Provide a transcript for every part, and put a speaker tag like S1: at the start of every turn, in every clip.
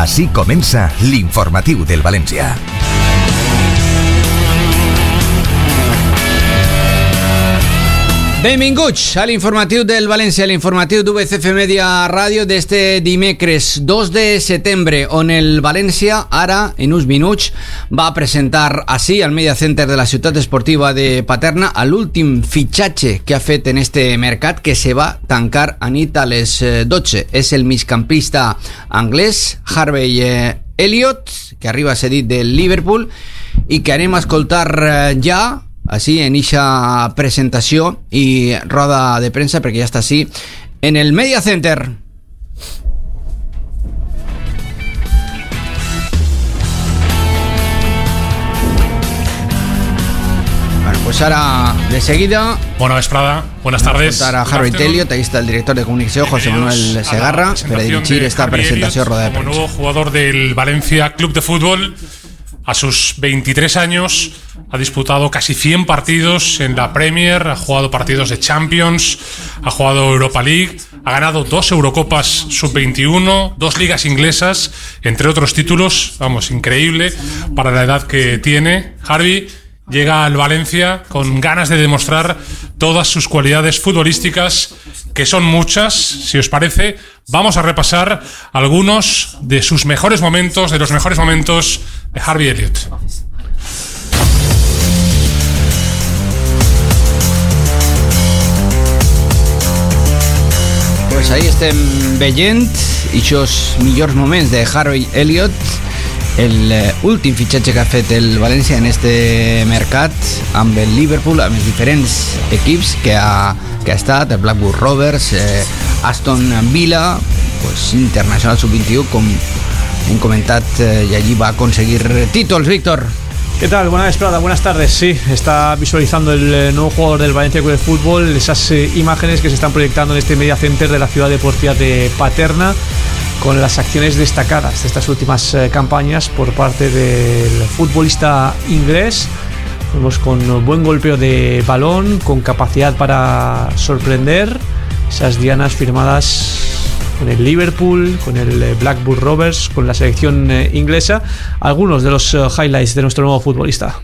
S1: Així comença l'informatiu del València.
S2: Benvinguts a l'informatiu del València, l'informatiu d'UBCF Media Ràdio d'este dimecres 2 de setembre, on el València, ara, en uns minuts, va presentar ací, al Media Center de la ciutat esportiva de Paterna, l'últim fitxatge que ha fet en este mercat, que se va tancar a nit a les 12. És el migcampista anglès Harvey Elliott, que arriba cedit del Liverpool, i que anem a escoltar ja així en eixa presentació i roda de premsa, perquè ja està així en el Media Center. Bueno, pues ahora de seguida
S3: Buena vesprada, buenas tardes.
S2: A Harvey Elliott, ahí está el director de comunicación José Manuel Segarra para dirigir esta presentación roda de prensa.
S3: Como nuevo jugador del Valencia Club de Fútbol, a sus 23 años ha disputado casi 100 partidos en la Premier, ha jugado partidos de Champions, ha jugado Europa League, ha ganado 2 Eurocopas Sub-21, 2 ligas inglesas, entre otros títulos. Vamos, increíble para la edad que tiene. Harvey llega al Valencia con ganas de demostrar todas sus cualidades futbolísticas, que son muchas. Si os parece, vamos a repasar algunos de sus mejores momentos, de los mejores momentos de Harvey Elliott.
S2: Pues ahí estem veient aquests millors moments de Harvey Elliott, el últim fitxatge que ha fet el València en este mercat amb el Liverpool, amb els diferents equips que ha estat, el Blackburn Rovers, Aston Villa, pues internacional sub-21, com hem comentat, y allí va a conseguir títulos. Víctor.
S4: ¿Qué tal? Buena vesprada, buenas tardes. Sí, está visualizando el nuevo jugador del Valencia Club de Fútbol esas imágenes que se están proyectando en este Media Center de la ciudad deportiva de Paterna, con las acciones destacadas de estas últimas campañas por parte del futbolista inglés. Fuimos con buen golpeo de balón, con capacidad para sorprender, esas dianas firmadas con el Liverpool, con el Blackburn Rovers, con la selección inglesa. Algunos de los highlights de nuestro nuevo futbolista.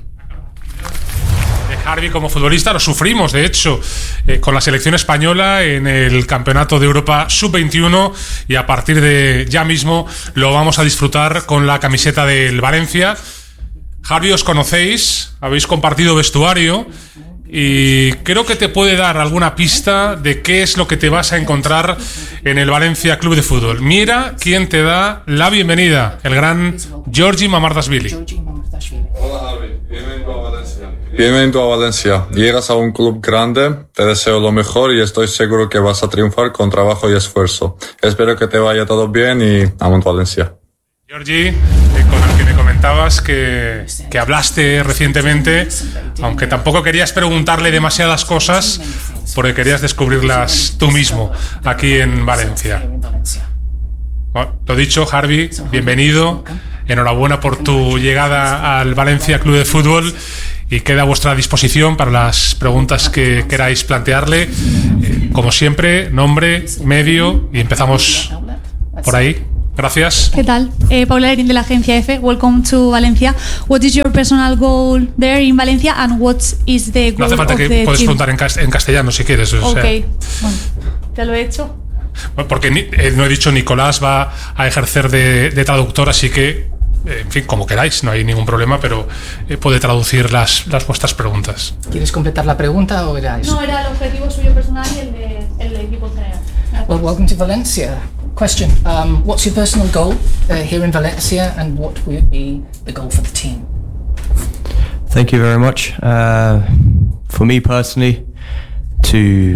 S3: Harvey como futbolista lo sufrimos, de hecho, con la selección española en el Campeonato de Europa Sub-21, y a partir de ya mismo lo vamos a disfrutar con la camiseta del Valencia. Harvey, os conocéis, habéis compartido vestuario y creo que te puede dar alguna pista de qué es lo que te vas a encontrar en el Valencia Club de Fútbol. Mira quién te da la bienvenida, el gran Georgi Mamardashvili.
S5: Hola Harvey, bienvenido a Valencia. Bienvenido a Valencia. Llegas a un club grande, te deseo lo mejor y estoy seguro que vas a triunfar con trabajo y esfuerzo. Espero que te vaya todo bien y amo Valencia.
S3: Georgi, con el que me comentabas que hablaste recientemente, aunque tampoco querías preguntarle demasiadas cosas, porque querías descubrirlas tú mismo aquí en Valencia. Bueno, lo dicho, Harvey, bienvenido. Enhorabuena por tu llegada al Valencia Club de Fútbol, y queda a vuestra disposición para las preguntas que queráis plantearle. Como siempre, nombre, medio, y empezamos por ahí. Gracias.
S6: ¿Qué tal? Paula Lerín de la agencia EFE. Welcome to Valencia. What is your personal goal there in Valencia, and what is the goal?
S3: No hace falta,
S6: of
S3: que
S6: the
S3: puedes
S6: team?
S3: preguntar en castellano si quieres.
S6: Ok, bueno, ya lo he hecho.
S3: Bueno, porque no he dicho, Nicolás va a ejercer de traductor, así que, en fin, como queráis, no hay ningún problema, pero puede traducir las vuestras preguntas.
S7: ¿Quieres completar la pregunta o era eso?
S6: No, era el objetivo suyo personal y el del equipo general.
S7: Well, welcome to Valencia. Question, what's your personal goal here in Valencia, and what would be the goal for the team?
S8: Thank you very much. For me personally, to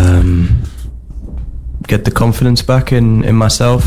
S8: get the confidence back in myself,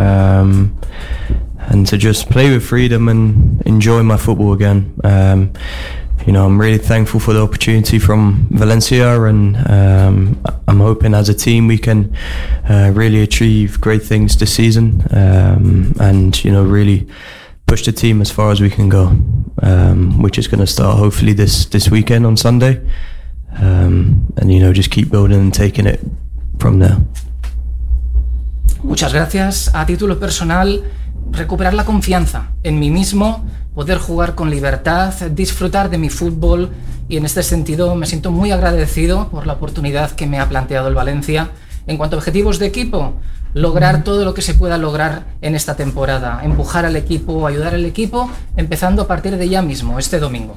S8: and to just play with freedom and enjoy my football again. I'm really thankful for the opportunity from Valencia, and I'm hoping as a team we can really achieve great things this season, and really push the team as far as we can go, which is going to start hopefully this weekend on Sunday, and just keep building and taking it from there.
S7: Muchas gracias. A título personal, recuperar la confianza en mí mismo, poder jugar con libertad, disfrutar de mi fútbol, y en este sentido me siento muy agradecido por la oportunidad que me ha planteado el Valencia. En cuanto a objetivos de equipo, lograr todo lo que se pueda lograr en esta temporada, empujar al equipo, ayudar al equipo, empezando a partir de ya mismo, este domingo.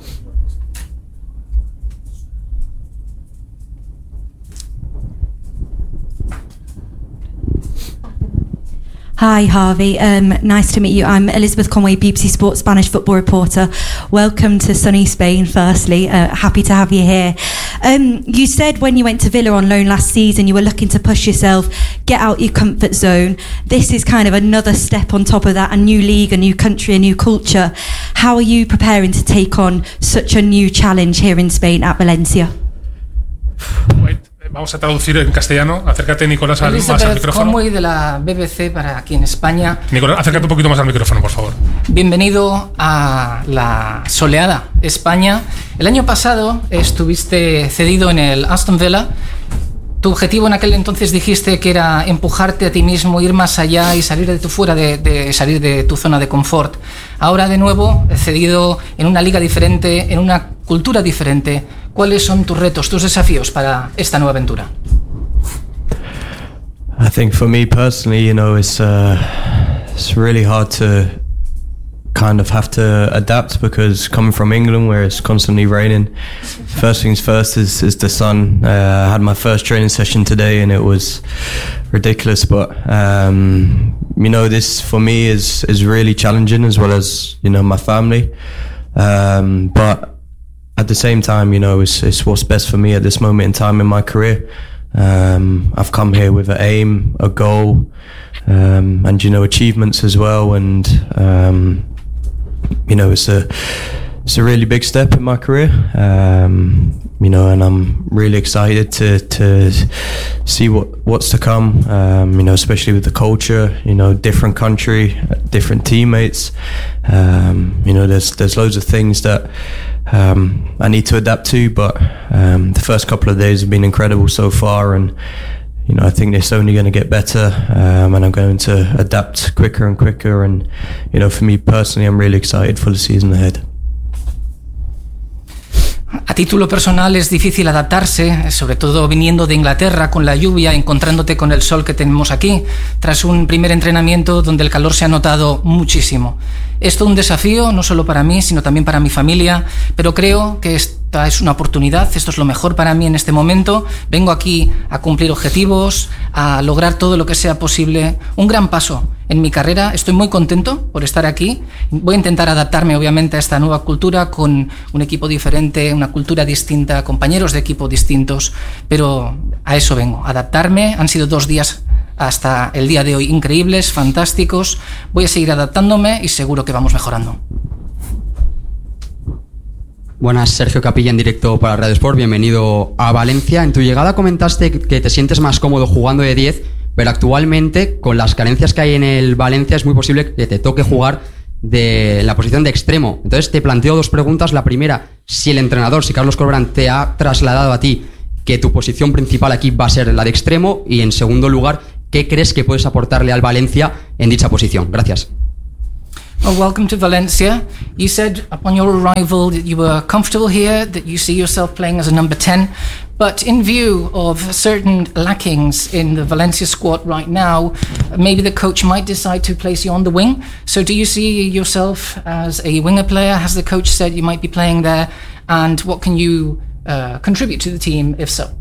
S9: Hi Harvey, nice to meet you. I'm Elizabeth Conway, BBC Sports Spanish football reporter. Welcome to sunny Spain firstly, happy to have you here. You said when you went to Villa on loan last season you were looking to push yourself, get out your comfort zone. This is kind of another step on top of that, a new league, a new country, a new culture. How are you preparing to take on such a new challenge here in Spain at Valencia?
S3: Vamos a traducir en castellano. Acércate, Nicolás, más al micrófono.
S7: Elizabeth Conway de la BBC para aquí en España.
S3: Nicolás, acércate un poquito más al micrófono, por favor.
S7: Bienvenido a la soleada España. El año pasado estuviste cedido en el Aston Villa. Tu objetivo en aquel entonces dijiste que era empujarte a ti mismo, ir más allá y salir de salir de tu zona de confort. Ahora de nuevo cedido en una liga diferente, en una cultura diferente. ¿Cuáles son tus retos, tus desafíos para esta nueva aventura?
S8: I think for me personally, it's really hard to kind of have to adapt, because coming from England where it's constantly raining, first things first is the sun. I had my first training session today and it was ridiculous, but this for me is really challenging, as well as my family, but at the same time, it's what's best for me at this moment in time in my career. I've come here with an aim, a goal, and achievements as well, and it's a really big step in my career, and I'm really excited to see what's to come, especially with the culture, different country, different teammates, there's loads of things that I need to adapt to, but the first couple of days have been incredible so far, and I think it's only going to get better, and I'm going to adapt quicker and quicker, and for me personally, I'm really excited for the season ahead.
S7: A título personal es difícil adaptarse, sobre todo viniendo de Inglaterra con la lluvia, encontrándote con el sol que tenemos aquí, tras un primer entrenamiento donde el calor se ha notado muchísimo. Es todo un desafío, no solo para mí, sino también para mi familia, pero creo que esta es una oportunidad, esto es lo mejor para mí en este momento. Vengo aquí a cumplir objetivos, a lograr todo lo que sea posible, un gran paso en mi carrera. Estoy muy contento por estar aquí. Voy a intentar adaptarme obviamente a esta nueva cultura con un equipo diferente, una cultura distinta, compañeros de equipo distintos, pero a eso vengo, a adaptarme. Han sido 2 días hasta el día de hoy increíbles, fantásticos. Voy a seguir adaptándome y seguro que vamos mejorando.
S10: Buenas, Sergio Capilla en directo para Radio Sport, bienvenido a Valencia. En tu llegada comentaste que te sientes más cómodo jugando de 10, pero actualmente con las carencias que hay en el Valencia es muy posible que te toque jugar de la posición de extremo. Entonces te planteo 2 preguntas. La primera, si el entrenador, si Carlos Corberán te ha trasladado a ti que tu posición principal aquí va a ser la de extremo, y en segundo lugar, ¿qué crees que puedes aportarle al Valencia en dicha posición? Gracias.
S7: Well, welcome to Valencia. You said upon your arrival that you were comfortable here, that you see yourself playing as a number 10. But in view of certain lackings in the Valencia squad right now, maybe the coach might decide to place you on the wing. So do you see yourself as a winger player? Has the coach said you might be playing there? And what can you contribute to the team if so?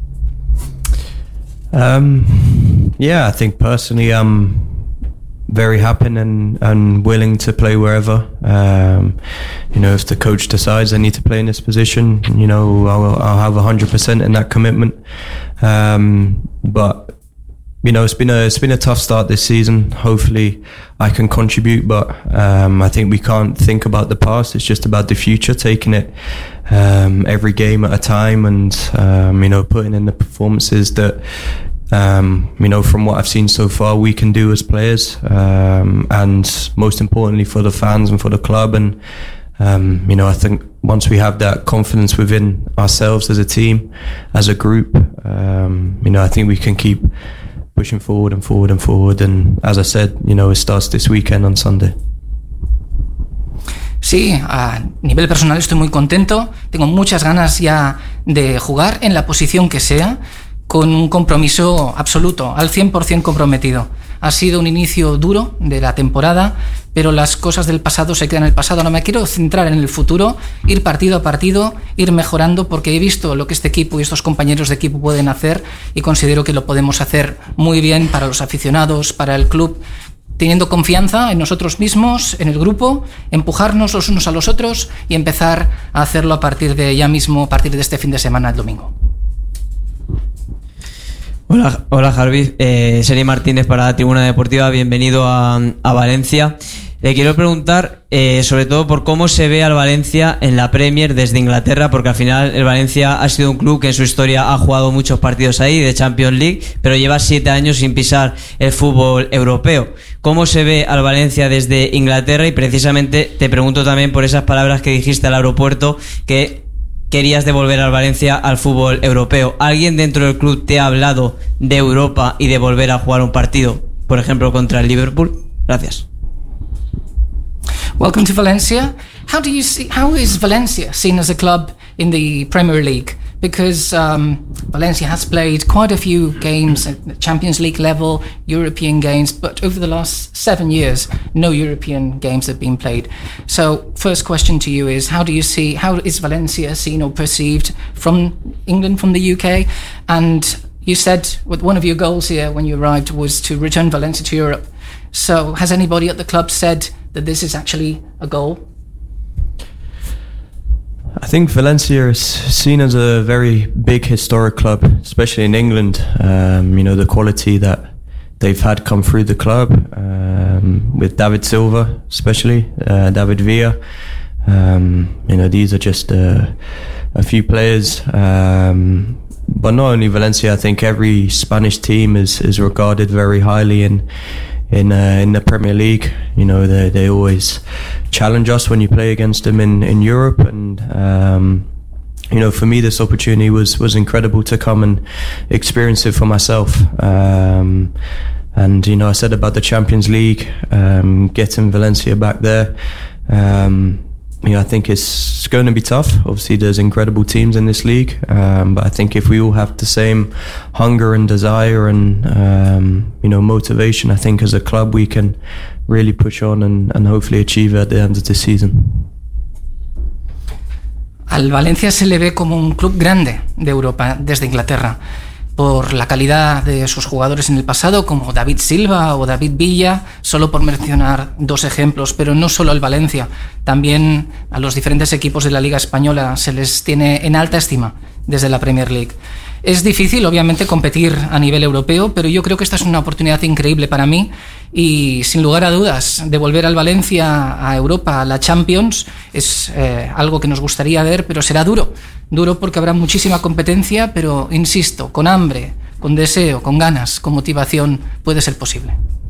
S8: Yeah, I think personally I'm very happy and willing to play wherever. If the coach decides I need to play in this position, I'll have 100% in that commitment. But it's been a tough start this season. Hopefully I can contribute, but I think we can't think about the past. It's just about the future, taking it every game at a time, and putting in the performances that from what I've seen so far we can do as players, and most importantly for the fans and for the club. And I think once we have that confidence within ourselves as a team, as a group, I think we can keep pushing forward and forward and forward. And as I said, you know, it starts this weekend on Sunday.
S7: Sí, a nivel personal estoy muy contento, tengo muchas ganas ya de jugar en la posición que sea, con un compromiso absoluto, al 100% comprometido. Ha sido un inicio duro de la temporada, pero las cosas del pasado se quedan en el pasado. Ahora me quiero centrar en el futuro, ir partido a partido, ir mejorando, porque he visto lo que este equipo y estos compañeros de equipo pueden hacer y considero que lo podemos hacer muy bien para los aficionados, para el club, teniendo confianza en nosotros mismos, en el grupo, empujarnos los unos a los otros y empezar a hacerlo a partir de ya mismo, a partir de este fin de semana, el domingo.
S11: Hola Harvey, Sergi Martínez para la Tribuna Deportiva, bienvenido a Valencia. Le quiero preguntar sobre todo por cómo se ve al Valencia en la Premier desde Inglaterra, porque al final el Valencia ha sido un club que en su historia ha jugado muchos partidos ahí de Champions League, pero lleva 7 años sin pisar el fútbol europeo. ¿Cómo se ve al Valencia desde Inglaterra? Y precisamente te pregunto también por esas palabras que dijiste al aeropuerto, que querías devolver al Valencia al fútbol europeo. ¿Alguien dentro del club te ha hablado de Europa y de volver a jugar un partido, por ejemplo, contra el Liverpool? Gracias.
S7: Welcome to Valencia. How is Valencia seen as a club in the Premier League? Because Valencia has played quite a few games at the Champions League level, European games, but over the last 7 years, no European games have been played. So, first question to you is, how is Valencia seen or perceived from England, from the UK? And you said one of your goals here when you arrived was to return Valencia to Europe. So, has anybody at the club said that this is actually a goal?
S8: I think Valencia is seen as a very big historic club, especially in England. You know, the quality that they've had come through the club, with David Silva especially, David Villa. You know, these are just a few players. But not only Valencia, I think every Spanish team is regarded very highly in the Premier League. You know, they always challenge us when you play against them in Europe, and you know, for me this opportunity was incredible to come and experience it for myself. And you know, I said about the Champions League, getting Valencia back there. You know, I think it's going to be tough. Obviously, there's incredible teams in this league, but I think if we all have the same hunger and desire and you know, motivation, I think as a club we can really push on and hopefully achieve it at the end of the season.
S7: Al Valencia se le ve como un club grande de Europa desde Inglaterra, por la calidad de sus jugadores en el pasado, como David Silva o David Villa, solo por mencionar 2 ejemplos, pero no solo al Valencia, también a los diferentes equipos de la Liga Española se les tiene en alta estima desde la Premier League. Es difícil, obviamente, competir a nivel europeo, pero yo creo que esta es una oportunidad increíble para mí y, sin lugar a dudas, devolver al Valencia a Europa, a la Champions, es algo que nos gustaría ver, pero será duro porque habrá muchísima competencia, pero, insisto, con hambre, con deseo, con ganas, con motivación, puede ser posible.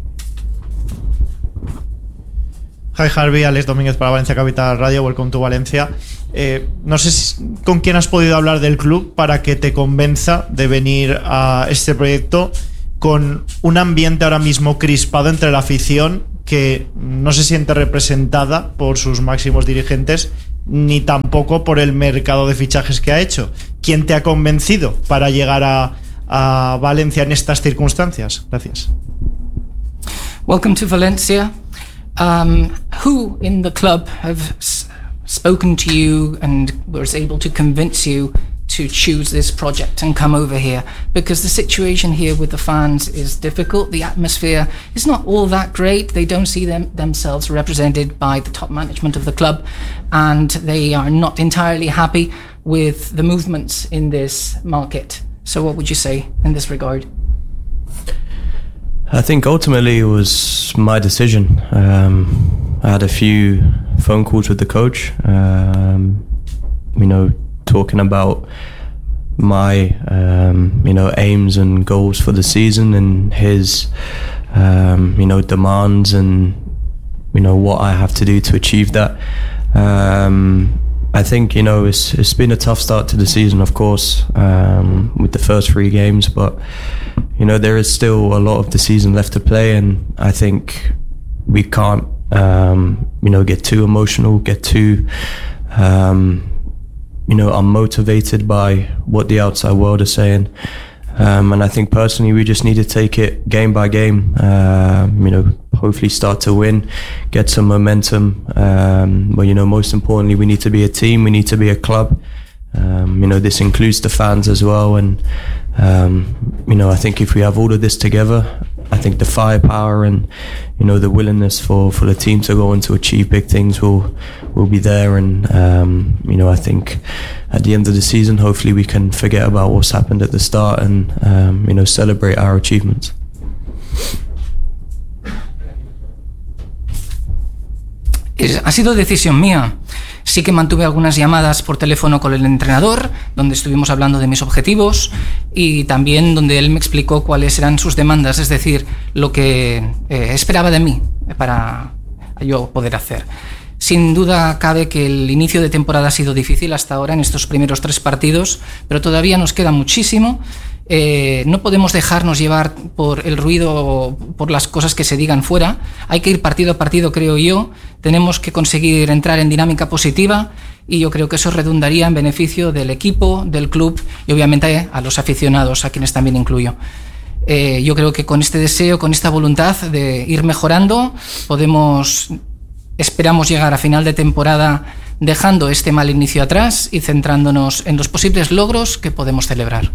S12: Hi Harvey, Alex Domínguez para Valencia Capital Radio, welcome to Valencia. No sé con quién has podido hablar del club para que te convenza de venir a este proyecto, con un ambiente ahora mismo crispado entre la afición que no se siente representada por sus máximos dirigentes ni tampoco por el mercado de fichajes que ha hecho. ¿Quién te ha convencido para llegar a Valencia en estas circunstancias? Gracias.
S7: Welcome to Valencia. Who in the club have spoken to you and was able to convince you to choose this project and come over here? Because the situation here with the fans is difficult. The atmosphere is not all that great. They don't see themselves represented by the top management of the club, and they are not entirely happy with the movements in this market. So what would you say in this regard?
S8: I think ultimately it was my decision. I had a few phone calls with the coach, you know, talking about my, you know, aims and goals for the season and his, you know, demands and, you know, what I have to do to achieve that. I think, it's been a tough start to the season, of course, with the first 3 games, but, there is still a lot of the season left to play, and I think we can't, get too emotional, get too, unmotivated by what the outside world is saying. And I think personally we just need to take it game by game, hopefully start to win, get some momentum. But most importantly, we need to be a team, we need to be a club. This includes the fans as well, and I think if we have all of this together, I think the firepower and the willingness for the team to go and to achieve big things will be there. And I think at the end of the season, hopefully we can forget about what's happened at the start and celebrate our achievements.
S7: Ha sido decisión mía. Sí que mantuve algunas llamadas por teléfono con el entrenador, donde estuvimos hablando de mis objetivos y también donde él me explicó cuáles eran sus demandas, es decir, lo que esperaba de mí para yo poder hacer. Sin duda cabe que el inicio de temporada ha sido difícil hasta ahora en estos primeros 3 partidos, pero todavía nos queda muchísimo. No podemos dejarnos llevar por el ruido, por las cosas que se digan fuera. Hay que ir partido a partido, creo yo. Tenemos que conseguir entrar en dinámica positiva y yo creo que eso redundaría en beneficio del equipo, del club y obviamente a los aficionados, a quienes también incluyo. Yo creo que con este deseo, con esta voluntad de ir mejorando, esperamos llegar a final de temporada dejando este mal inicio atrás y centrándonos en los posibles logros que podemos celebrar.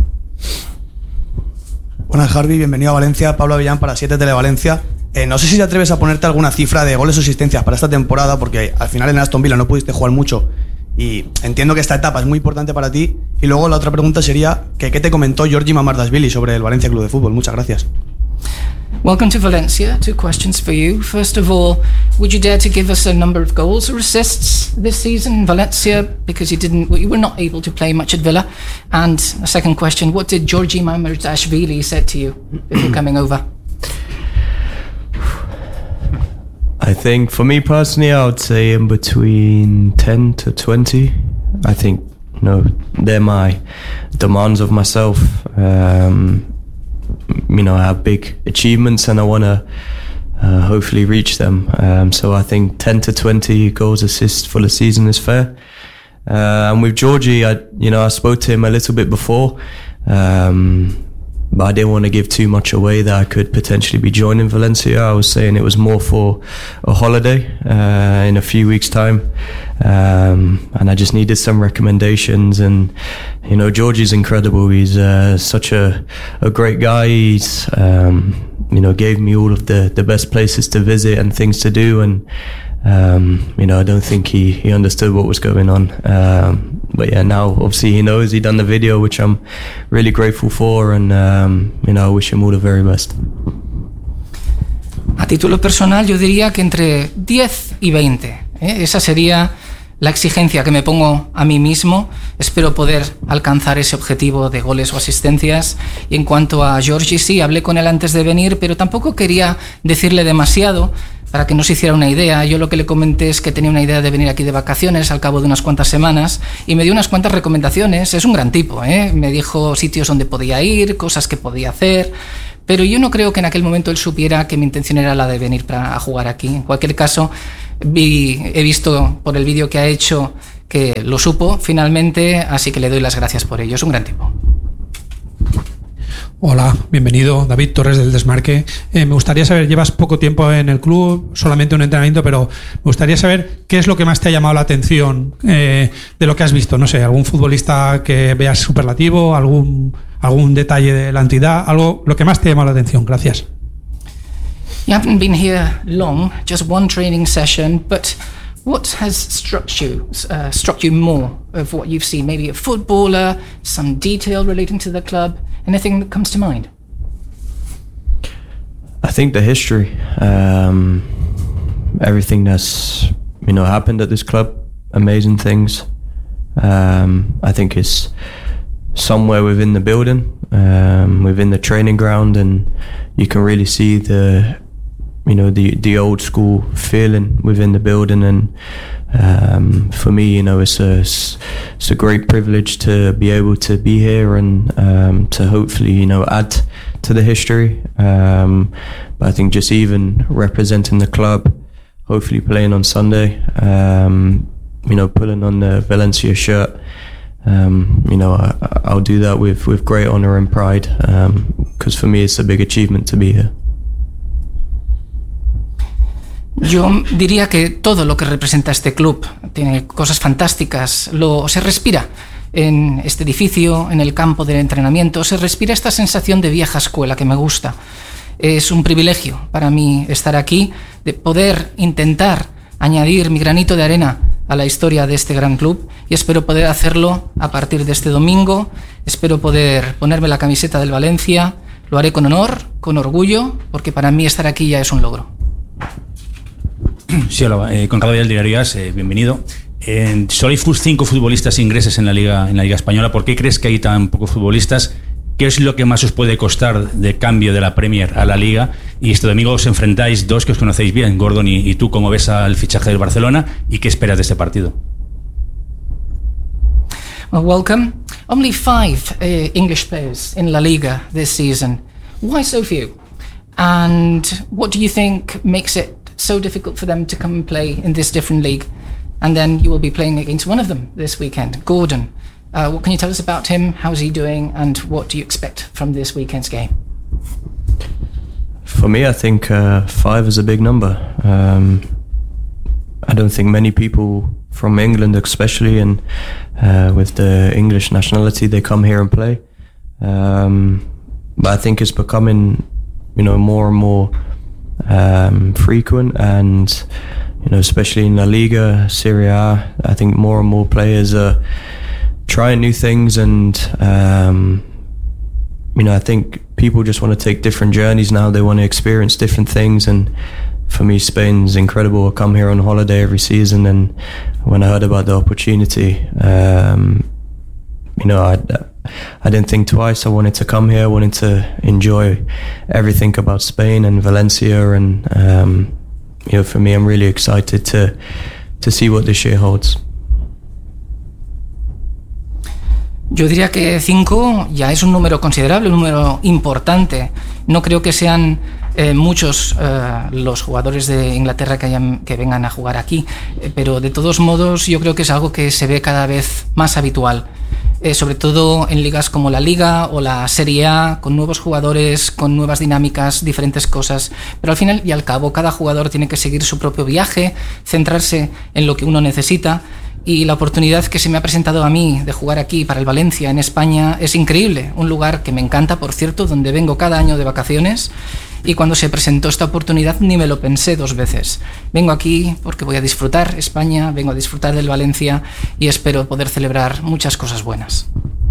S13: Buenas, Harvey, bienvenido a Valencia. Pablo Avellán para 7 Televalencia. No sé si te atreves a ponerte alguna cifra de goles o asistencias para esta temporada, porque al final en Aston Villa no pudiste jugar mucho y entiendo que esta etapa es muy importante para ti. Y luego la otra pregunta sería que ¿qué te comentó Georgi Mamardashvili sobre el Valencia Club de Fútbol? Muchas gracias.
S7: Welcome to Valencia. 2 questions for you. First of all, would you dare to give us a number of goals or assists this season in Valencia, because you were not able to play much at Villa? And a second question, what did Georgi Mamardashvili say to you before coming over?
S8: I think for me personally, I would say in between 10 to 20. I think, they're my demands of myself. I have big achievements and I want to hopefully reach them. So I think 10 to 20 goals, assists for the season is fair. And with Georgie, I spoke to him a little bit before, but I didn't want to give too much away that I could potentially be joining Valencia. I was saying it was more for a holiday in a few weeks' time, and I just needed some recommendations. And Georgie's incredible. He's such a great guy. He's gave me all of the best places to visit and things to do, and I don't think he understood what was going on. But yeah, now obviously he knows. He done the video, which I'm really grateful for, and I wish him all the very best.
S7: A título personal, yo diría que entre 10 y 20. Esa sería la exigencia que me pongo a mí mismo. Espero poder alcanzar ese objetivo de goles o asistencias. Y en cuanto a Georgie, sí, hablé con él antes de venir, pero tampoco quería decirle demasiado para que no se hiciera una idea. Yo lo que le comenté es que tenía una idea de venir aquí de vacaciones al cabo de unas cuantas semanas y me dio unas cuantas recomendaciones. Es un gran tipo, me dijo sitios donde podía ir, cosas que podía hacer, pero yo no creo que en aquel momento él supiera que mi intención era la de venir a jugar aquí. En cualquier caso, he visto por el vídeo que ha hecho que lo supo finalmente, así que le doy las gracias por ello. Es un gran tipo.
S14: Hola, bienvenido, David Torres del Desmarque. Me gustaría saber, llevas poco tiempo en el club, solamente un entrenamiento, pero me gustaría saber qué es lo que más te ha llamado la atención de lo que has visto. No sé, algún futbolista que veas superlativo, algún detalle de la entidad, lo que más te ha llamado la atención. Gracias.
S7: You haven't been here long, just one training session, but what has struck you more of what you've seen? Maybe a footballer, some detail relating to the club, anything that comes to mind?
S8: I think the history, everything that's happened at this club, amazing things. I think it's somewhere within the building, within the training ground, and you can really see the the old school feeling within the building, and for me, it's a great privilege to be able to be here and to hopefully add to the history. But I think just even representing the club, hopefully playing on Sunday, pulling on the Valencia shirt, I'll do that with great honour and pride, because for me it's a big achievement to be here.
S7: Yo diría que todo lo que representa este club tiene cosas fantásticas, se respira en este edificio, en el campo de entrenamiento, se respira esta sensación de vieja escuela que me gusta. Es un privilegio para mí estar aquí, de poder intentar añadir mi granito de arena a la historia de este gran club, y espero poder hacerlo a partir de este domingo. Espero poder ponerme la camiseta del Valencia, lo haré con honor, con orgullo, porque para mí estar aquí ya es un logro.
S15: Sí, hola, Conrado Vidal de Arias, bienvenido. Solo hay 5 futbolistas ingleses en la Liga Española. ¿Por qué crees que hay tan pocos futbolistas? ¿Qué es lo que más os puede costar de cambio de la Premier a la Liga? Y este domingo os enfrentáis dos que os conocéis bien, Gordon y tú. ¿Cómo ves al fichaje del Barcelona y qué esperas de este partido?
S7: Well, welcome. Only 5 English players in La Liga this season. Why so few? And what do you think makes it so difficult for them to come and play in this different league? And then you will be playing against one of them this weekend, Gordon. What can you tell us about him? How's he doing? And what do you expect from this weekend's game?
S8: For me, I think 5 is a big number. I don't think many people from England, especially, and with the English nationality, they come here and play. But I think it's becoming, more and more frequent, and especially in La Liga, Serie A, I think more and more players are trying new things, and I think people just want to take different journeys now. They want to experience different things, and for me, Spain's incredible. I come here on holiday every season, and when I heard about the opportunity, I didn't think twice. I wanted to come here. I wanted to enjoy everything about Spain and Valencia, and for me, I'm really excited to see what this year holds.
S7: Yo diría que 5 ya es un número considerable, un número importante. No creo que sean muchos los jugadores de Inglaterra que vengan a jugar aquí, pero de todos modos yo creo que es algo que se ve cada vez más habitual, sobre todo en ligas como la Liga o la Serie A, con nuevos jugadores, con nuevas dinámicas, diferentes cosas. Pero al final y al cabo cada jugador tiene que seguir su propio viaje, centrarse en lo que uno necesita. Y la oportunidad que se me ha presentado a mí de jugar aquí para el Valencia en España es increíble. Un lugar que me encanta, por cierto, donde vengo cada año de vacaciones. Y cuando se presentó esta oportunidad ni me lo pensé 2 veces. Vengo aquí porque voy a disfrutar España, vengo a disfrutar del Valencia y espero poder celebrar muchas cosas buenas.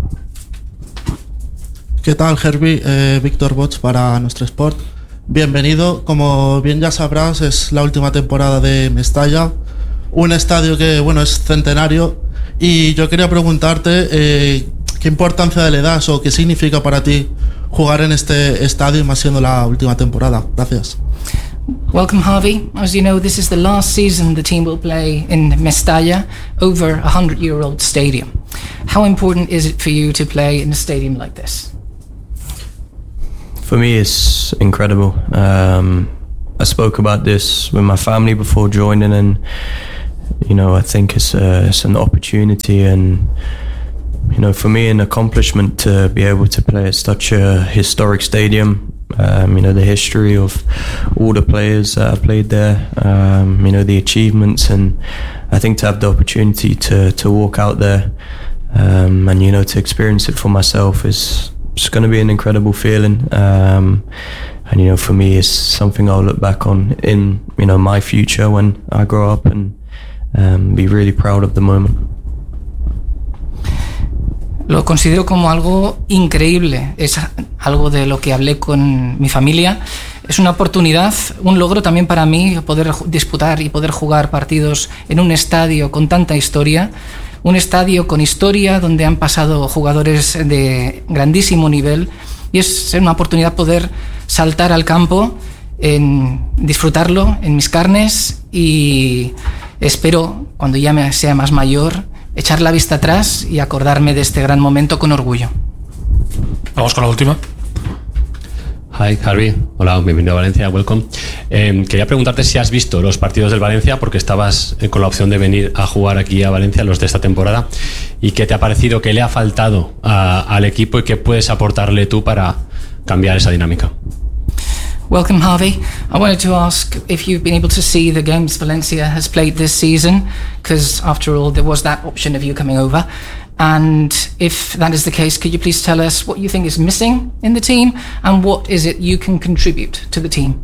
S16: ¿Qué tal, Herbie? Víctor Bots para Nuestro Sport. Bienvenido. Como bien ya sabrás, es la última temporada de Mestalla. Un estadio que, es centenario, y yo quería preguntarte qué importancia le das o qué significa para ti jugar en este estadio, más siendo la última temporada. Gracias.
S7: Welcome, Harvey. As you know, this is the last season the team will play in Mestalla, over a 100-year-old stadium. How important is it for you to play in a stadium like this?
S8: For me, it's incredible. I spoke about this with my family before joining, and I think it's an opportunity, and for me, an accomplishment to be able to play at such a historic stadium. The history of all the players that have played there, the achievements, and I think to have the opportunity to walk out there and to experience it for myself is just going to be an incredible feeling. And for me, it's something I'll look back on in my future when I grow up, and be really proud of the moment.
S7: Lo considero como algo increíble, es algo de lo que hablé con mi familia. Es una oportunidad, un logro también para mí poder disputar y poder jugar partidos en un estadio con tanta historia. Un estadio con historia donde han pasado jugadores de grandísimo nivel, y es una oportunidad poder saltar al campo en disfrutarlo en mis carnes y espero, cuando ya sea más mayor, echar la vista atrás y acordarme de este gran momento con orgullo.
S3: Vamos con la última.
S17: Hi, Harvey. Hola, bienvenido a Valencia, welcome. Quería preguntarte si has visto los partidos del Valencia, porque estabas con la opción de venir a jugar aquí a Valencia, los de esta temporada, y qué te ha parecido, qué le ha faltado al equipo y qué puedes aportarle tú para cambiar esa dinámica.
S7: Welcome, Harvey. I wanted to ask if you've been able to see the games Valencia has played this season, because after all, there was that option of you coming over. And if that is the case, could you please tell us what you think is missing in the team and what is it you can contribute to the team?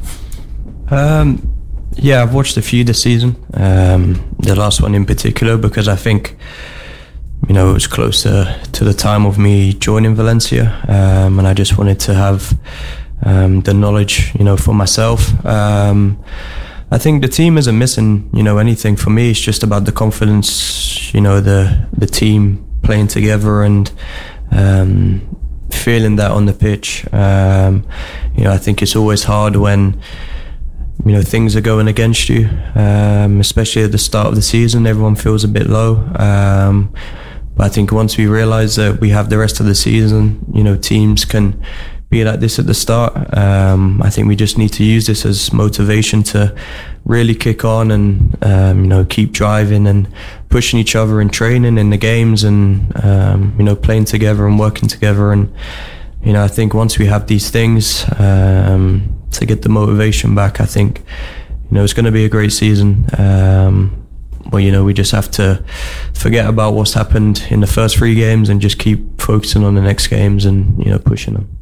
S8: Yeah, I've watched a few this season. The last one in particular, because I think, you know, it was closer to the time of me joining Valencia, and I just wanted to have the knowledge, you know, for myself. I think the team isn't missing, you know, anything. For me, it's just about the confidence, you know, the team playing together and feeling that on the pitch. You know, I think it's always hard when, you know, things are going against you, especially at the start of the season. Everyone feels a bit low. But I think once we realise that we have the rest of the season, you know, teams can be like this at the start. I think we just need to use this as motivation to really kick on and you know, keep driving and pushing each other in training, in the games, and you know, playing together and working together. And you know, I think once we have these things to get the motivation back, I think, you know, it's going to be a great season. Well, you know, we just have to forget about what's happened in the first 3 games and just keep focusing on the next games and, you know, pushing them.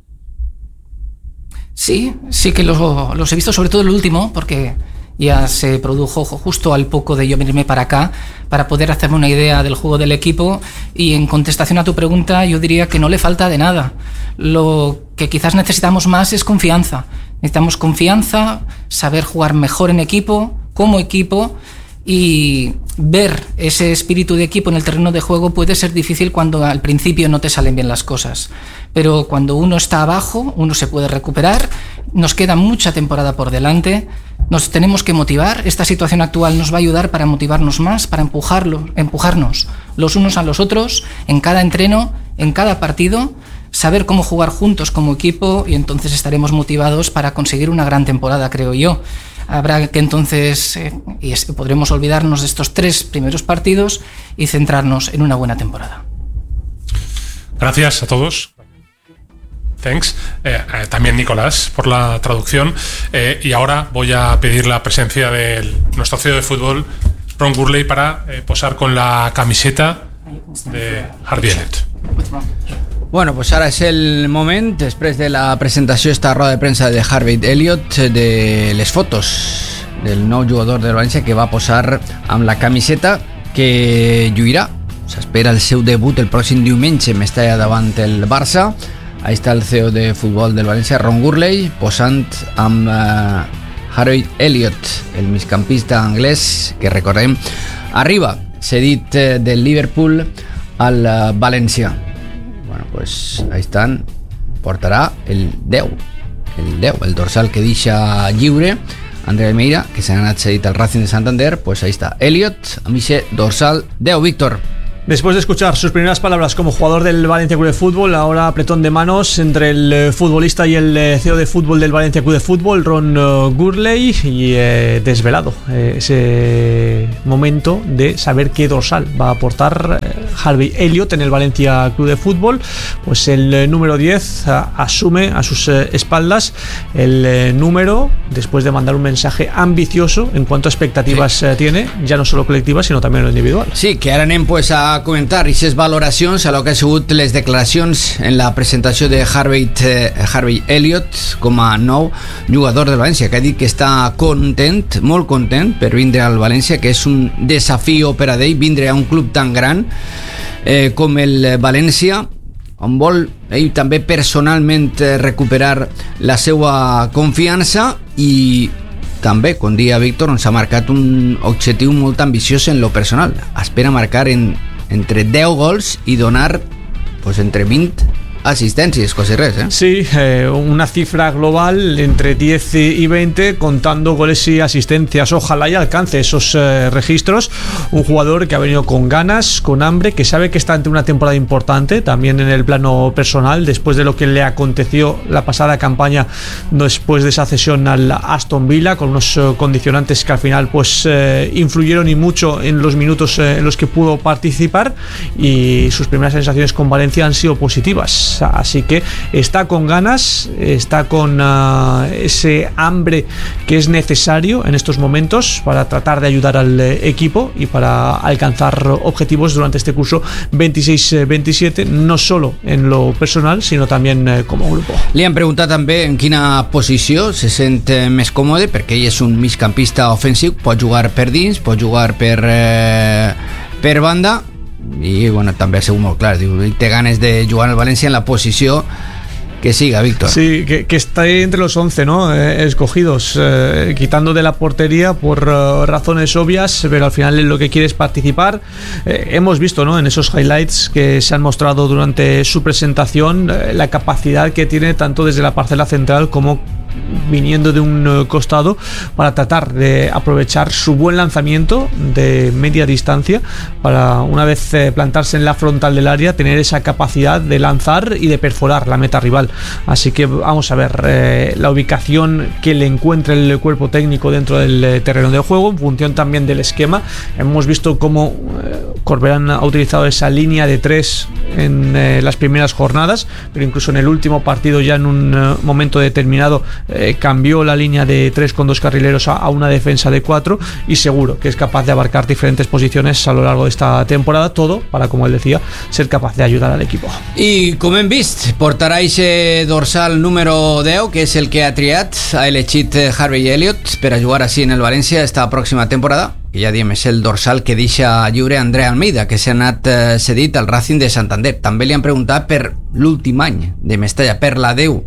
S7: Sí que los he visto, sobre todo el último, porque ya se produjo justo al poco de yo venirme para acá, para poder hacerme una idea del juego del equipo. Y en contestación a tu pregunta, yo diría que no le falta de nada. Lo que quizás necesitamos más es confianza. Necesitamos confianza, saber jugar mejor en equipo, como equipo, y ver ese espíritu de equipo en el terreno de juego puede ser difícil cuando al principio no te salen bien las cosas, pero cuando uno está abajo, uno se puede recuperar. Nos queda mucha temporada por delante, nos tenemos que motivar. Esta situación actual nos va a ayudar para motivarnos más, para empujarnos los unos a los otros en cada entreno, en cada partido, saber cómo jugar juntos como equipo, y entonces estaremos motivados para conseguir una gran temporada, creo yo. Habrá que entonces, podremos olvidarnos de estos 3 primeros partidos y centrarnos en una buena temporada.
S3: Gracias a todos. Thanks. También Nicolás por la traducción. Y ahora voy a pedir la presencia de nuestro CEO de fútbol, Ron Gurley, para posar con la camiseta de Harvey Elliott.
S2: Bueno, pues ara és el moment, després de la presentació, esta roda de premsa de Harvey Elliott, de les fotos del nou jugador del València que va posar amb la camiseta que lluirà. S'espera el seu debut el pròxim diumenge, Mestalla davant el Barça. Ahí està el CEO de futbol del València, Ron Gurley, posant amb Harvey Elliott, el migcampista anglès que, recordem, arriba cedit del Liverpool al València. Bueno, pues ahí están. Portarà el 10, el dorsal que deixa lliure André Almeida, que se ha anat cedit al Racing de Santander. Pues ahí está Elliott, amb ese dorsal 10, Víctor.
S4: Después de escuchar sus primeras palabras como jugador del Valencia Club de Fútbol, ahora apretón de manos entre el futbolista y el CEO de fútbol del Valencia Club de Fútbol, Ron Gurley, y desvelado ese momento de saber qué dorsal va a aportar Harvey Elliott en el Valencia Club de Fútbol. Pues el número 10 asume a sus espaldas el número, después de mandar un mensaje ambicioso en cuanto a expectativas tiene, ya no solo colectivas sino también en lo individual.
S2: Sí, que ara anem pues a comentar aquestes valoracions a lo que han sigut les declaracions en la presentació de Harvey Elliott com a nou jugador del València, que ha dit que està content, molt content per vindre al València, que és un desafió per a ell vindre a un club tan gran com el València, on vol ell també personalment recuperar la seva confiança. I també, com dia Víctor, ens ha marcat un objectiu molt ambiciós en lo personal. Espera marcar entre 10 gols i donar pues, entre 20 assistències, quasi res, ¿eh?
S4: Sí, una cifra global entre 10 y 20, contando goles y asistencias. Ojalá y alcance esos registros. Un jugador que ha venido con ganas, con hambre, que sabe que está ante una temporada importante, también en el plano personal, después de lo que le aconteció la pasada campaña, después de esa cesión al Aston Villa, con unos condicionantes que al final pues influyeron y mucho en los minutos en los que pudo participar, y sus primeras sensaciones con Valencia han sido positivas. Así que está con ganas, está con ese hambre que es necesario en estos momentos para tratar de ayudar al equipo y para alcanzar objetivos durante este curso 26-27, no solo en lo personal, sino también como grupo.
S2: Li han preguntat també en quina posició se sent més còmode, perquè ell és un migcampista ofensiu, pot jugar per dins, pot jugar per banda, i bueno, també ha sigut molt clar, diu, té ganes de jugar al València en la posició que siga, Víctor.
S4: Sí, que está entre los 11, ¿no? Escogidos, quitando de la portería por razones obvias, pero al final lo que quiere es participar. Hemos visto, ¿no?, en esos highlights que se han mostrado durante su presentación, la capacidad que tiene tanto desde la parcela central como viniendo de un costado, para tratar de aprovechar su buen lanzamiento de media distancia para, una vez plantarse en la frontal del área, tener esa capacidad de lanzar y de perforar la meta rival. Así que vamos a ver la ubicación que le encuentre el cuerpo técnico dentro del terreno de juego, en función también del esquema. Hemos visto cómo Corberán ha utilizado esa línea de 3 en las primeras jornadas, pero incluso en el último partido, ya en un momento determinado, cambió la línea de 3 con 2 carrileros a una defensa de 4, y seguro que es capaz de abarcar diferentes posiciones a lo largo de esta temporada, todo para, como él decía, ser capaz de ayudar al equipo.
S2: I com hem vist, portarà ese dorsal número 10, que és el que ha triat, ha elegit Harvey Elliott per a jugar així en el València esta pròxima temporada, que ja diem és el dorsal que deixa lliure André Almeida, que s'ha anat cedit al Racing de Santander. També li han preguntat per l'últim any de Mestalla, per la 10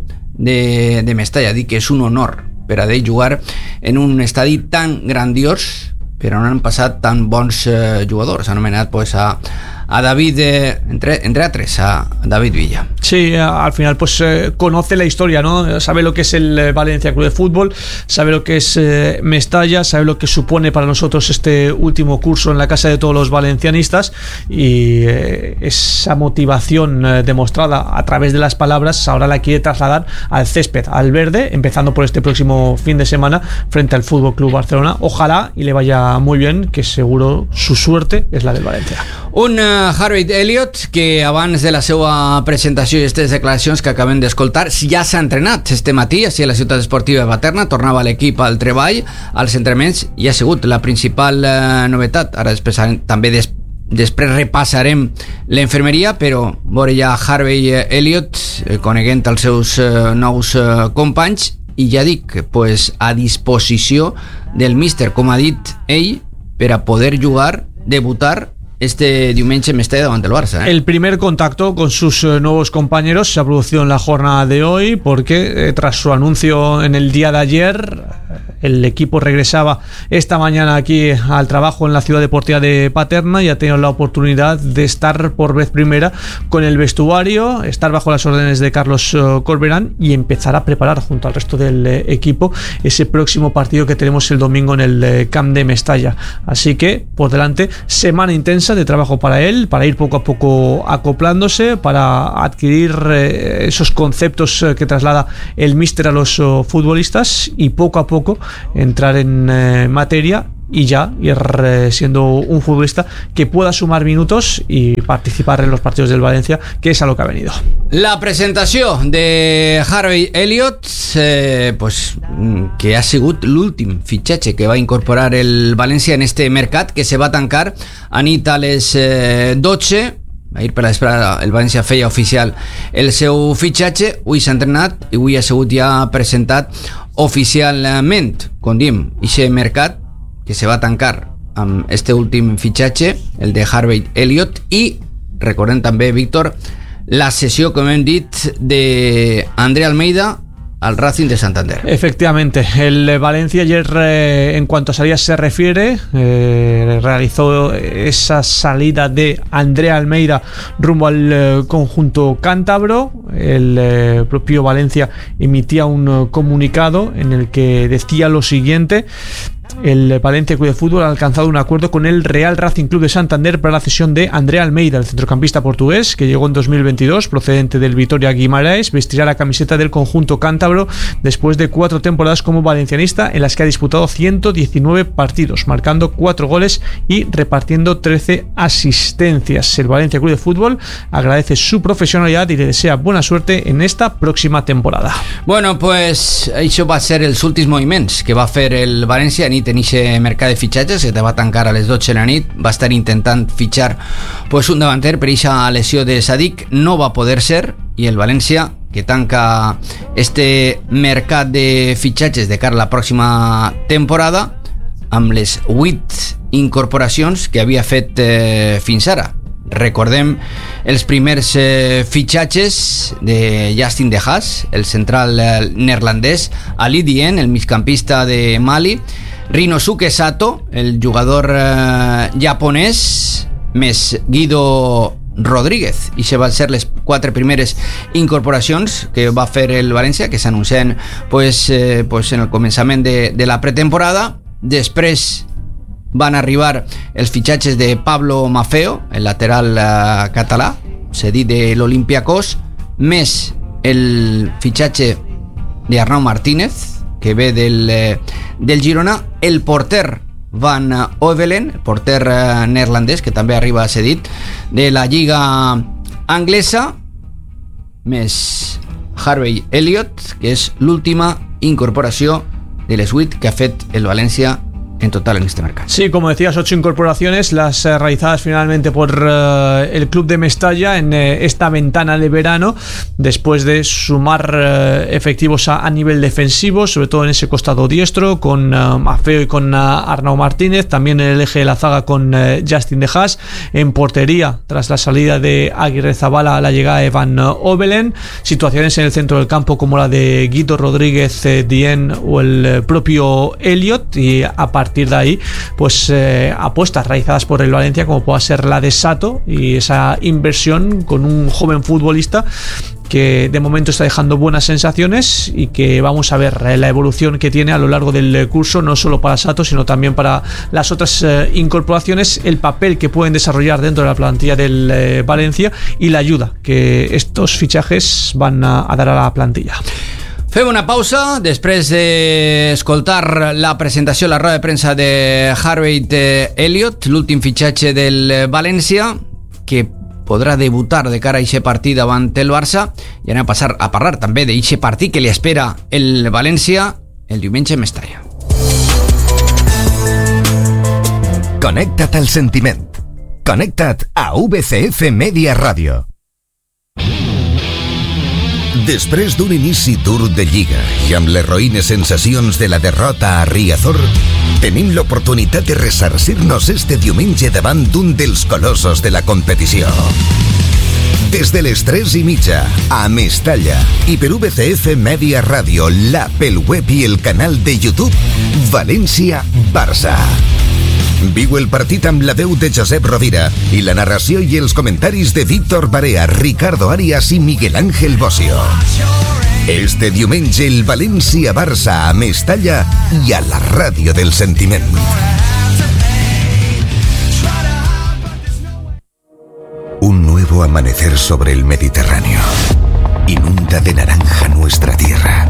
S2: de Mestalla. Dic que és un honor per a ell jugar en un estadi tan grandiós, però on han passat tan bons jugadors. Han anomenat pues a David, entre altres, a David Villa.
S4: Sí, al final pues conoce la historia, ¿no? Sabe lo que es el Valencia Club de Fútbol, sabe lo que es Mestalla, sabe lo que supone para nosotros este último curso en la casa de todos los valencianistas, y esa motivación demostrada a través de las palabras ahora la quiere trasladar al césped, al verde, empezando por este próximo fin de semana frente al Fútbol Club Barcelona. Ojalá y le vaya muy bien, que seguro su suerte es la del Valencia.
S2: Un Harvey Elliott que abans de la seva presentació i aquestes declaracions que acabem d'escoltar ja s'ha entrenat este matí així a la ciutat esportiva de Paterna, tornava l'equip al treball, als entrenaments, i ha sigut la principal novetat. Ara després repassarem l'enfermeria, però veure ja Harvey Elliott coneguent els seus nous companys, i ja dic, pues, a disposició del míster, com ha dit ell, per a poder jugar, debutar este diumenge en Mestalla davant del Barça.
S4: El primer contacto con sus nuevos compañeros se ha producido en la jornada de hoy, porque tras su anuncio en el día de ayer, el equipo regresaba esta mañana aquí al trabajo en la ciudad deportiva de Paterna y ha tenido la oportunidad de estar por vez primera con el vestuario, estar bajo las órdenes de Carlos Corberán y empezar a preparar junto al resto del equipo ese próximo partido que tenemos el domingo en el Camp de Mestalla. Así que por delante, semana intensa de trabajo para él, para ir poco a poco acoplándose, para adquirir esos conceptos que traslada el míster a los futbolistas, y poco a poco entrar en materia y ya ir siendo un futbolista que pueda sumar minutos y participar en los partidos del Valencia, que es a lo que ha venido.
S2: La presentació de Harvey Elliott, pues, que ha sigut l'últim fitxatge que va incorporar el València en este mercat, que se va tancar a nit a les 12. Ahir per la vesprada el València feia oficial el seu fitxatge. Avui s'ha entrenat i avui ha sigut ja presentat oficialment, com diem, aquest mercat que se va tancar amb este últim fitxatge, el de Harvey Elliott, i recordem també, Víctor, la sessió, com hem dit, d'André Almeida al Racing de Santander.
S4: Efectivamente, el Valencia ayer, en cuanto a salidas se refiere, realizó esa salida de Andrea Almeida rumbo al conjunto cántabro. El propio Valencia emitía un comunicado en el que decía lo siguiente: el Valencia Club de Fútbol ha alcanzado un acuerdo con el Real Racing Club de Santander para la cesión de Andrea Almeida, el centrocampista portugués que llegó en 2022 procedente del Vitoria Guimaraes. Vestirá la camiseta del conjunto cántabro después de 4 temporadas como valencianista, en las que ha disputado 119 partidos, marcando 4 goles y repartiendo 13 asistencias. El Valencia Club de Fútbol agradece su profesionalidad y le desea buena suerte en esta próxima temporada.
S2: Bueno, pues això va ser els últims moviments que va fer el València nit en aquest mercat de fitxatges que te va tancar a les 12 de la nit. Va estar intentant fitxar pues, un davanter, per aquesta lesió de Sadik no va poder ser, i el València, que tanca este mercat de fitxatges de cara a la pròxima temporada amb les 8 incorporacions que havia fet fins ara. Recordem els primers fitxatges de Justin De Haas, el central neerlandès, Ali Dien, el migcampista de Mali, Rinosuke Sato, el jugador japonès, més Guido Rodríguez. I se van ser les 4 primeres incorporacions que va fer el València, que s'anuncien pues en el començament de la pretemporada. Després van arribar els fitxatges de Pablo Maffeo, el lateral català, cedit de l'Olympiacos, més el fitxatge d'Arnau Martínez, que ve del Girona, el porter Van Ovelen, el porter neerlandès, que també arriba cedit de la Lliga Anglesa, més Harvey Elliott, que és l'última incorporació de les 8 que ha fet el València en total en este mercado.
S4: Sí, como decías, 8 incorporaciones, las realizadas finalmente por el club de Mestalla en esta ventana de verano, después de sumar efectivos a nivel defensivo, sobre todo en ese costado diestro, con Maffeo y con Arnau Martínez, también en el eje de la zaga con Justin De Haas, en portería, tras la salida de Aguirre Zabala, la llegada de Van Ovelen, situaciones en el centro del campo como la de Guido Rodríguez, Dien o el propio Elliott, y a partir de ahí pues apuestas realizadas por el Valencia, como pueda ser la de Sato, y esa inversión con un joven futbolista que de momento está dejando buenas sensaciones y que vamos a ver la evolución que tiene a lo largo del curso, no solo para Sato sino también para las otras incorporaciones, el papel que pueden desarrollar dentro de la plantilla del Valencia y la ayuda que estos fichajes van a dar a la plantilla.
S2: Fem una pausa després d'escoltar la presentació, la roda de premsa de Harvey Elliott, l'últim fitxatge del València, que podrà debutar de cara a aquest partit davant el Barça, i anem a parlar també d'aquest partit que li espera el València el diumenge a Mestalla.
S1: Connecta't al sentiment. Connecta't a VCF Media Ràdio. Després d'un inici dur de Lliga i amb les roïnes sensacions de la derrota a Riazor, tenim l'oportunitat de ressarcir-nos este diumenge davant d'un dels colossos de la competició. Des de les 3:30 a Mestalla i per VCF Media Ràdio, l'app, el web i el canal de YouTube, València-Barça. Viu el partit amb la veu de Josep Rovira i la narració i els comentaris de Víctor Barea, Ricardo Arias i Miguel Ángel Bocio. Este diumenge el València-Barça a Mestalla i a la ràdio del sentiment. Un nuevo amanecer sobre el Mediterráneo inunda de naranja nuestra tierra,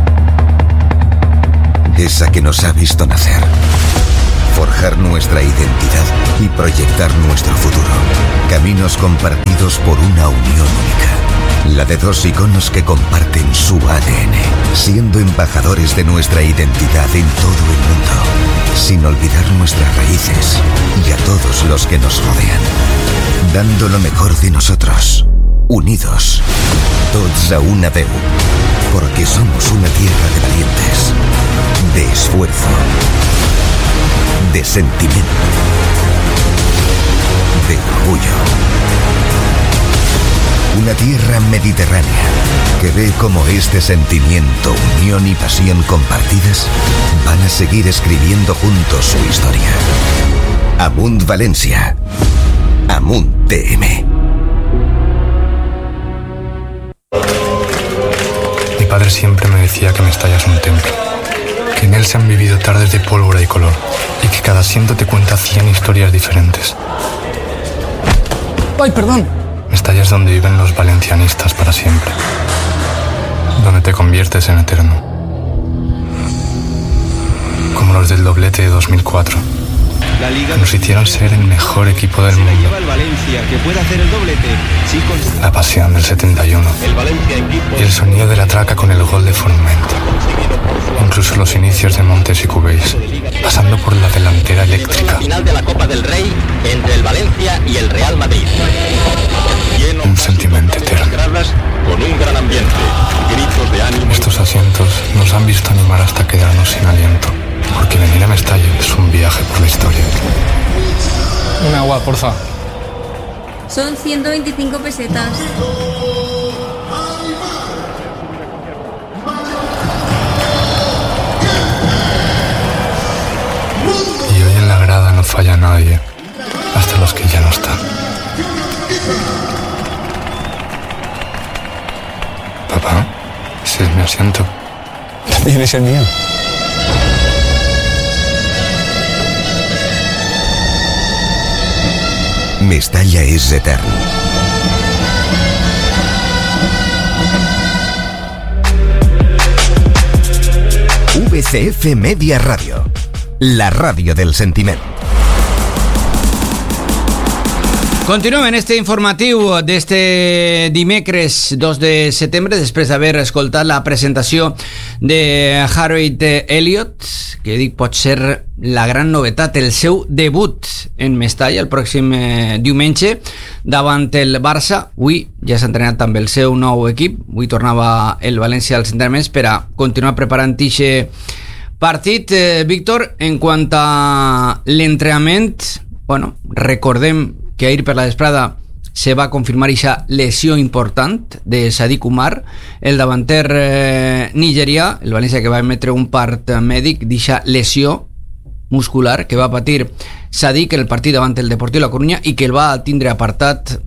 S1: esa que nos ha visto nacer, forjar nuestra identidad y proyectar nuestro futuro. Caminos compartidos por una unión única, la de dos iconos que comparten su ADN, siendo embajadores de nuestra identidad en todo el mundo, sin olvidar nuestras raíces y a todos los que nos rodean, dando lo mejor de nosotros, unidos, tots a una veu, porque somos una tierra de valientes, de esfuerzo, de sentimiento, de orgullo. Una tierra mediterránea que ve cómo este sentimiento, unión y pasión compartidas van a seguir escribiendo juntos su historia. Amunt Valencia. Amunt TM.
S18: Mi padre siempre me decía que Mestalla es un templo, que en él se han vivido tardes de pólvora y color, y que cada asiento te cuenta 100 historias diferentes.
S19: ¡Ay, perdón!
S18: Mestalla es donde viven los valencianistas para siempre, donde te conviertes en eterno, como los del doblete de 2004. Nos hicieron ser el mejor equipo del mundo. La pasión del 71 y el sonido de la traca con el gol de Forment. Incluso los inicios de Montes y Cubéis, pasando por la delantera eléctrica.
S20: Final de la Copa del Rey entre el Valencia y el Real Madrid.
S18: Un sentimiento eterno.
S20: Con un gran ambiente, gritos de ánimo.
S18: Estos asientos nos han visto animar hasta quedarnos sin aliento. Porque venir a Mestalla es un viaje por la historia.
S19: Un agua, porfa.
S21: Son 125 pesetas.
S18: Y hoy en la grada no falla nadie, hasta los que ya no están. Papá, ese es mi asiento.
S19: ¿También es el mío?
S1: Mestalla es eterno. VCF Media Radio, la radio del sentiment.
S2: Continuem en este informatiu d'este dimecres 2 de setembre, després d'haver escoltat la presentació de Harvey Elliott, que dic pot ser la gran novetat, el seu debut en Mestalla el pròxim diumenge davant el Barça. Avui ja s'ha entrenat també el seu nou equip, avui tornava el València als entrenaments per a continuar preparant aquest partit. Víctor, en quant a l'entrenament, bueno, recordem que ahir per la vesprada se va confirmar aquesta lesió important de Sadiq Umar, el davanter nigerià, el València que va emetre un part mèdic d'aquesta lesió muscular que va patir Sadiq en el partit davant el Deportiu La Coruña y que el va tindre apartat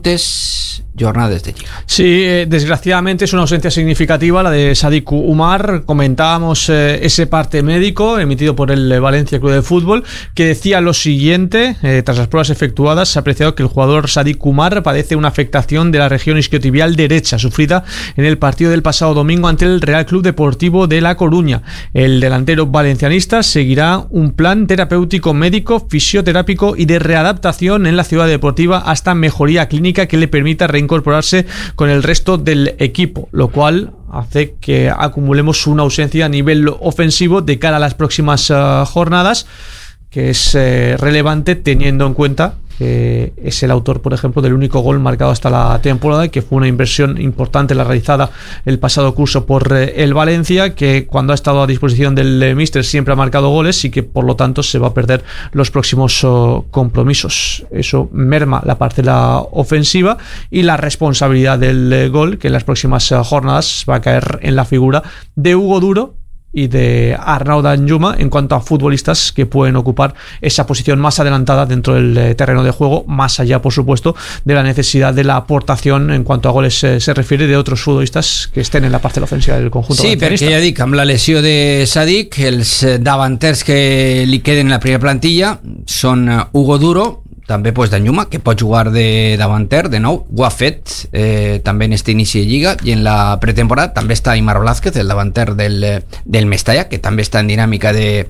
S2: moltes jornades de Lliga.
S4: Sí, desgraciadamente es una ausencia significativa la de Sadiq Umar. Comentábamos ese parte médico emitido por el Valencia Club de Fútbol que decía lo siguiente: tras las pruebas efectuadas se ha apreciado que el jugador Sadiq Umar padece una afectación de la región isquiotibial derecha sufrida en el partido del pasado domingo ante el Real Club Deportivo de La Coruña. El delantero valencianista seguirá un plan terapéutico médico, fisioterápico y de readaptación en la ciudad deportiva hasta mejoría clínica que le permita reincorporarse con el resto del equipo, lo cual hace que acumulemos una ausencia a nivel ofensivo de cara a las próximas jornadas, que es relevante teniendo en cuenta que es el autor, por ejemplo, del único gol marcado hasta la temporada, que fue una inversión importante la realizada el pasado curso por el Valencia, que cuando ha estado a disposición del míster siempre ha marcado goles y que por lo tanto se va a perder los próximos compromisos. Eso merma la parcela ofensiva y la responsabilidad del gol, que en las próximas jornadas va a caer en la figura de Hugo Duro y de Arnaud Danjuma en cuanto a futbolistas que pueden ocupar esa posición más adelantada dentro del terreno de juego, más allá, por supuesto, de la necesidad de la aportación en cuanto a goles se refiere de otros futbolistas que estén en la parte ofensiva del conjunto.
S2: Sí, perquè ja dic, amb la lesió de Sadiq, els davanters que li queden en la primera plantilla són Hugo Duro, també pues, Danjuma, que pot jugar de davanter de nou, ho ha fet també en este inici de Lliga, i en la pretemporada també està Aimar Blázquez, el davanter del Mestalla, que també està en dinàmica de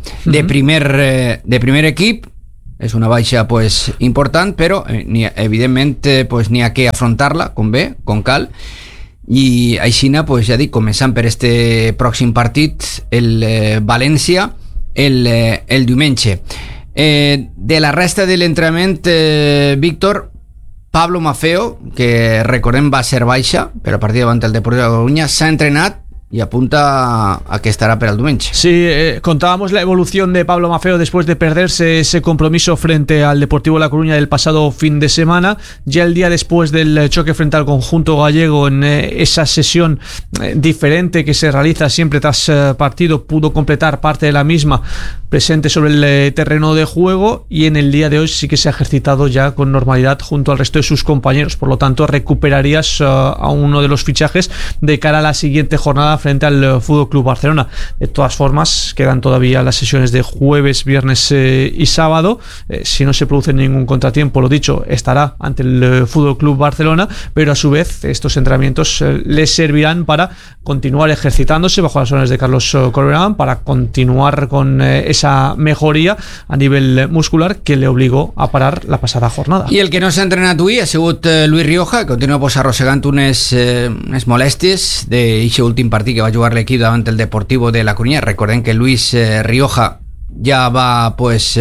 S2: primer equip. És una baixa pues, important, però evidentment pues, n'hi ha que afrontar-la com bé, com cal, i aixina, pues, ja dic, començant per este pròxim partit, el València, el diumenge. De la resta de l'entrenament, Víctor, Pablo Maffeo, que recordem va ser baixa per a partir davant el Deportiu de La Coruña, s'ha entrenat y apunta a que estará para el diumenge.
S4: Sí, contábamos la evolución de Pablo Maffeo después de perderse ese compromiso frente al Deportivo La Coruña del pasado fin de semana. Ya el día después del choque frente al conjunto gallego, en esa sesión diferente que se realiza siempre tras partido, pudo completar parte de la misma presente sobre el terreno de juego, y en el día de hoy sí que se ha ejercitado ya con normalidad junto al resto de sus compañeros. Por lo tanto, recuperarías a uno de los fichajes de cara a la siguiente jornada frente al FC Barcelona. De todas formas, quedan todavía las sesiones de jueves, viernes y sábado. Si no se produce ningún contratiempo, lo dicho, estará ante el FC Barcelona, pero a su vez estos entrenamientos les servirán para continuar ejercitándose bajo las órdenes de Carlos Corberán, para continuar con esa mejoría a nivel muscular que le obligó a parar la pasada jornada.
S2: I el que no s'ha entrenat avui ha sigut Luis Rioja, que continua arrossegant unes molèsties d'aquest últim partit que va jugar l'equip davant el Deportivo de La Coruña. Recordem que Luis Rioja ja va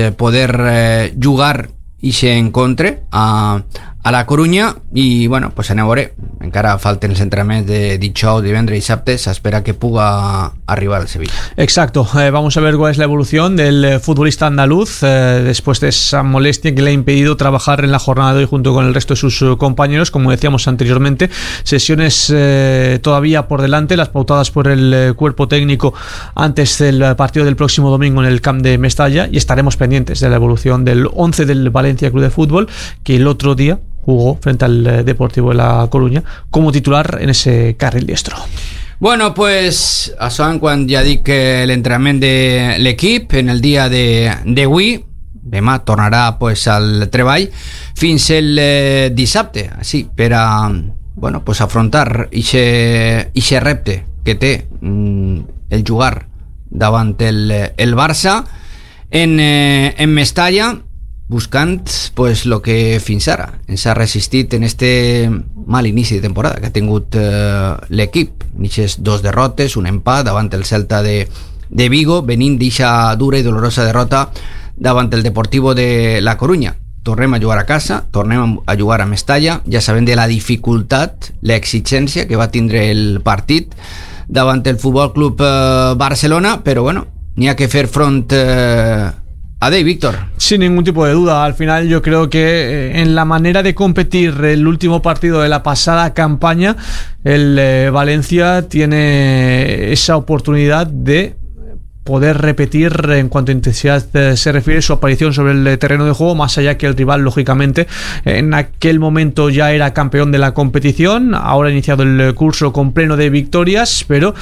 S2: poder jugar ixe encontre a La Coruña, i bueno, anem a veure, encara falten els entrenaments de dijous, divendres i dissabte. S'espera que puga arribar al Sevilla.
S4: Exacto, vamos a ver cuál es la evolución del futbolista andaluz después de esa molestia que le ha impedido trabajar en la jornada de hoy junto con el resto de sus compañeros. Como decíamos anteriormente, sesiones todavía por delante, las pautadas por el cuerpo técnico antes del partido del próximo domingo en el Camp de Mestalla, y estaremos pendientes de la evolución del 11 del Valencia Club de Fútbol, que el otro día jugó frente al Deportivo de La Coruña como titular en ese carril diestro.
S2: Bueno, pues això en quan ja dic que l'entrenament de l'equip en el dia d'avui, demà tornarà al treball fins el dissabte, així, per a afrontar ixe repte que té el jugar davant el Barça en Mestalla, buscant lo que fins ara ens ha resistit en este mal inici de temporada que ha tingut l'equip. N'ixes 2 derrotes, un empat davant el Celta de Vigo, venint d'eixa dura i dolorosa derrota davant el Deportivo de La Coruña. Tornem a jugar a casa, tornem a jugar a Mestalla, ja sabem de la dificultat, l'exigència que va tindre el partit davant el Futbol Club Barcelona, però bueno, n'hi ha que fer front Adey, Víctor.
S4: Sin ningún tipo de duda. Al final yo creo que en la manera de competir el último partido de la pasada campaña, el Valencia tiene esa oportunidad de poder repetir en cuanto a intensidad se refiere su aparición sobre el terreno de juego, más allá que el rival lógicamente en aquel momento ya era campeón de la competición, ahora ha iniciado el curso con pleno de victorias, pero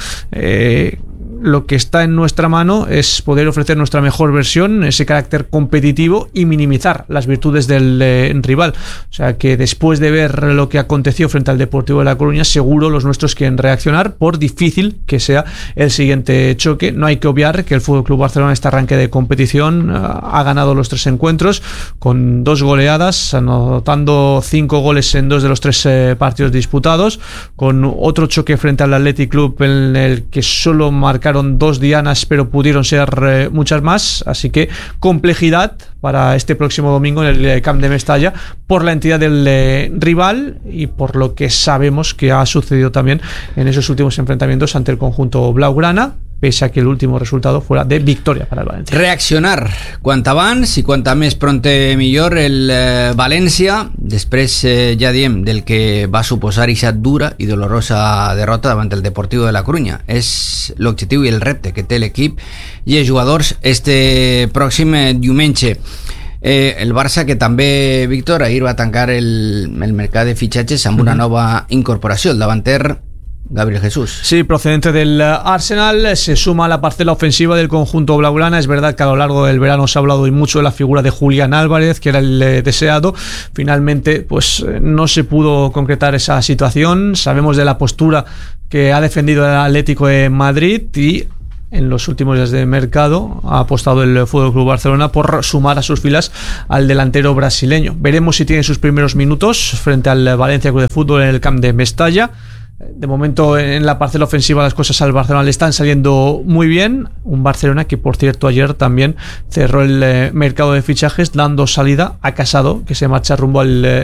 S4: lo que está en nuestra mano es poder ofrecer nuestra mejor versión, ese carácter competitivo, y minimizar las virtudes del rival. O sea que después de ver lo que aconteció frente al Deportivo de La Coruña, seguro los nuestros quieren reaccionar, por difícil que sea el siguiente choque. No hay que obviar que el FC Barcelona, este arranque de competición, ha ganado los 3 encuentros con 2 goleadas, anotando 5 goles en 2 de los 3 partidos disputados, con otro choque frente al Athletic Club en el que solo marcaron 2 dianas, pero pudieron ser muchas más. Así que complejidad para este próximo domingo en el Camp de Mestalla, por la entidad del rival y por lo que sabemos que ha sucedido también en esos últimos enfrentamientos ante el conjunto blaugrana, pese a que el último resultado fuera de victoria para el Valencia.
S2: Reaccionar quant abans i quanta més pronte millor el València, després ja diem del que va suposar aquesta dura i dolorosa derrota davant el Deportivo de La Coruña. És l'objectiu i el repte que té l'equip i els jugadors este pròxim diumenge. El Barça, que també, Víctor, ahir va tancar el mercat de fitxatges amb una nova incorporació, el davanter Gabriel Jesús.
S4: Sí, procedente del Arsenal, se suma a la parcela ofensiva del conjunto blaugrana. Es verdad que a lo largo del verano se ha hablado hoy mucho de la figura de Julián Álvarez, que era el deseado. Finalmente, pues no se pudo concretar esa situación. Sabemos de la postura que ha defendido el Atlético de Madrid y en los últimos días de mercado ha apostado el FC Barcelona por sumar a sus filas al delantero brasileño. Veremos si tiene sus primeros minutos frente al Valencia Club de Fútbol en el Camp de Mestalla. De momento en la parcela ofensiva las cosas al Barcelona le están saliendo muy bien. Un Barcelona que, por cierto, ayer también cerró el mercado de fichajes dando salida a Casado, que se marcha rumbo al